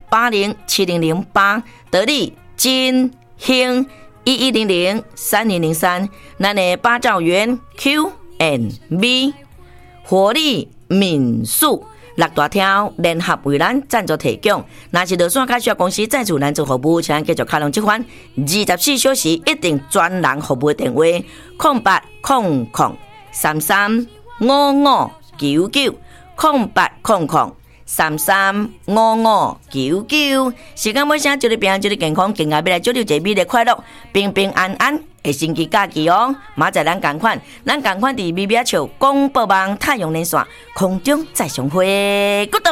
807008，得力金兴11003203，咱的八兆元 Q&B 活力民宿。6大条联合为咱赞助提供，若是落线介绍公司赞助咱做服务，请继续开通这款24小时一定专人服务的电话：0800335599，0800335599。时间尾声，祝你平安，祝你健康，更加要来祝你一美丽快乐，平平安安。下星期假期哦，明仔咱同款伫咪咪笑广播网太阳连线空中再相会。